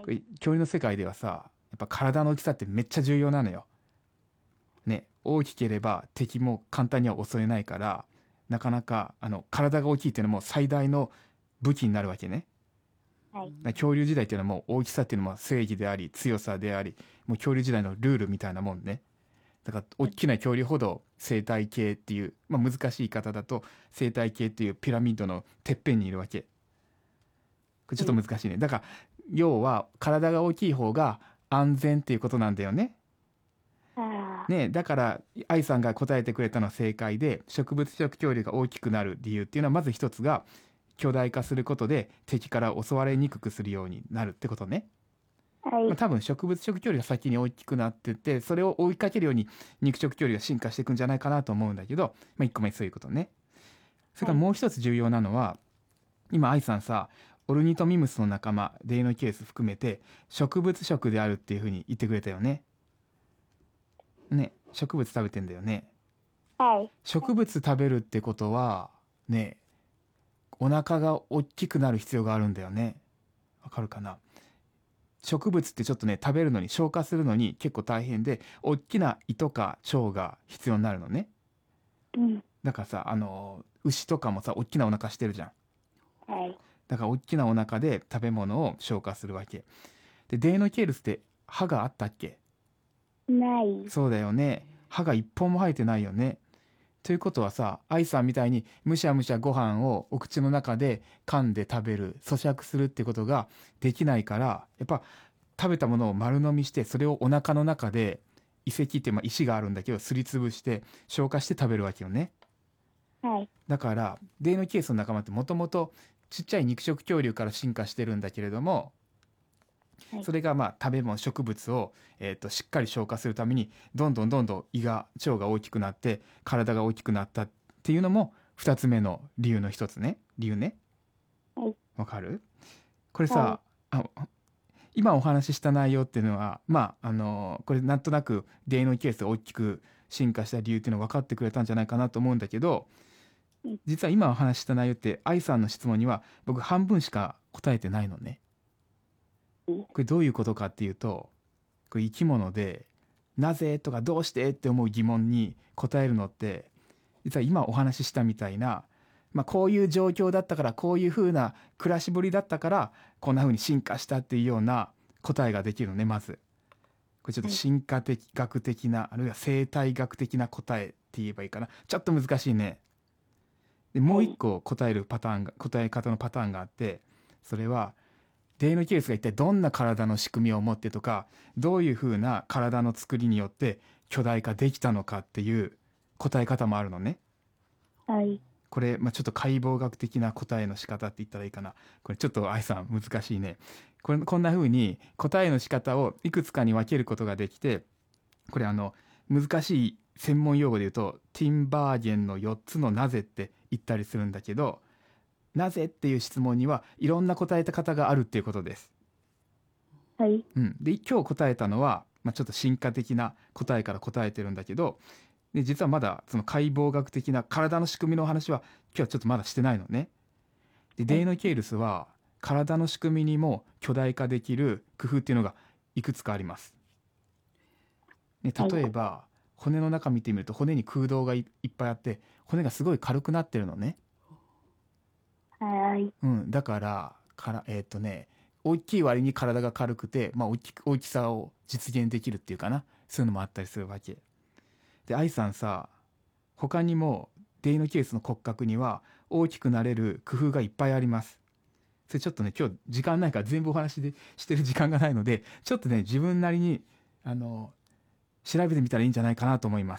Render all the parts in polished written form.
これ恐竜の世界ではさ、やっぱ体の大きさってめっちゃ重要なのよ。ね、大きければ敵も簡単には襲えないから、なかなか体が大きいっていうのも最大の武器になるわけね。 はい。 だから恐竜時代っていうのはもう大きさっていうのは正義であり強さであり、もう恐竜時代のルールみたいなもんね。だから大きな恐竜ほど生態系っていう、まあ、難しい言い方だと生態系っていうピラミッドのてっぺんにいるわけ。これちょっと難しいね。だから要は体が大きい方が安全っていうことなんだよね。 あね、だから愛さんが答えてくれたのは正解で、植物食恐竜が大きくなる理由っていうのはまず一つが巨大化することで敵から襲われにくくするようになるってことね。 あ。はい。 多分植物食恐竜が先に大きくなってってそれを追いかけるように肉食恐竜が進化していくんじゃないかなと思うんだけど、まあ、1個目そういうことね。それからもう一つ重要なのは、今愛さんさ、オルニトミムスの仲間デイノケース含めて植物食であるっていうふうに言ってくれたよね。ね、植物食べてんだよね。 はい。 植物食べるってことはね、お腹が大きくなる必要があるんだよね。わかるかな。植物ってちょっとね、食べるのに消化するのに結構大変で、大きな胃とか腸が必要になるのね。 うん。 だからさ、牛とかもさ、大きなお腹してるじゃん。 はい。 だから大きなお腹で食べ物を消化するわけで。デイノケイルスって歯があったっけ？ ない。 そうだよね。歯が一本も生えてないよね。ということはさ、愛さんみたいにむしゃむしゃご飯をお口の中で噛んで食べる、咀嚼するってことができないから、やっぱ食べたものを丸飲みして、それをお腹の中で遺跡って、まあ、石があるんだけど、すりつぶして消化して食べるわけよね。 はい。 だからデイノケイルスの仲間ってもともとちっちゃい肉食恐竜から進化してるんだけれども、 はい。 それがまあ食べ物植物を、しっかり消化するためにどんどん胃が腸が大きくなって体が大きくなったっていうのも2つ目の理由の一つね。理由ね。 はい。 わかる？これさ、今お話しした内容っていうのはまあこれなんとなくデイノケースが大きく進化した理由っていうの分かってくれたんじゃないかなと思うんだけど、実は今お話しした内容って愛さんの質問には僕半分しか答えてないのね。これどういうことかっていうと、これ生き物でなぜとかどうしてって思う疑問に答えるのって、実は今お話ししたみたいな、まあ、こういう状況だったからこういう風な暮らしぶりだったからこんな風に進化したっていうような答えができるのね。まずこれちょっと進化的学的な、あるいは生態学的な答えって言えばいいかな。ちょっと難しいね。でもう一個答え方のパターンがあって、それはデイノケイルスが一体どんな体の仕組みを持ってとか、どういう風な体の作りによって巨大化できたのかっていう答え方もあるのね。 はい。 これ、まあ、ちょっと解剖学的な答えの仕方って言ったらいいかな。これちょっと愛さん難しいね。こんな風に答えの仕方をいくつかに分けることができて、これ難しい専門用語で言うとティンバーゲンの4つのなぜって言ったりするんだけど、なぜっていう質問にはいろんな答え方があるっていうことです。 はい。 で今日答えたのは、まあ、ちょっと進化的な答えから答えてるんだけど、で実はまだその解剖学的な体の仕組みの話は今日はちょっとまだしてないのね。でデイノケイルスは体の仕組みにも巨大化できる工夫っていうのがいくつかあります。ね、例えば骨の中見てみると骨に空洞がいっぱいあって骨がすごい軽くなってるのね。 はい。 だから大きい割に体が軽くて、まあ、大きさを実現できるっていうかな、そういうのもあったりするわけで。愛さんさ、他にもデイノケースの骨格には大きくなれる工夫がいっぱいあります。それちょっとね、今日時間ないから全部お話でしてる時間がないので、ちょっとね自分なりに調べてみたらいいんじゃないかなと思います。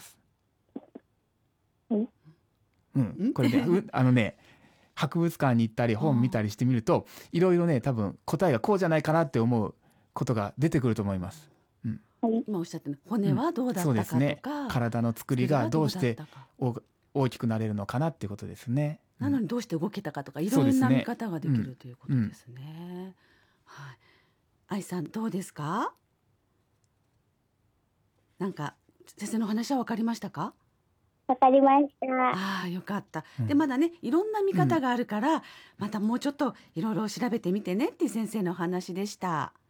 これね、博物館に行ったり本見たりしてみるといろいろね、多分答えがこうじゃないかなって思うことが出てくると思います。 今おっしゃった骨はどうだったかとか、 そうですね、体の作りがどうして大きくなれるのかなっていうことですね。 なのにどうして動けたかとかいろんな見方ができるということですね。はい、愛さんどうですか？なんか先生の話は分かりましたか？ わかりました。 ああ、よかった。でまだねいろんな見方があるから、またもうちょっといろいろ調べてみてねっていう先生のお話でした。